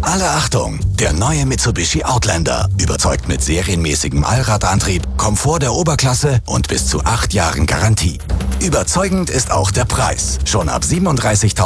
Alle Achtung! Der neue Mitsubishi Outlander überzeugt mit serienmäßigem Allradantrieb, Komfort der Oberklasse und bis zu 8 Jahren Garantie. Überzeugend ist auch der Preis. Schon ab 37.000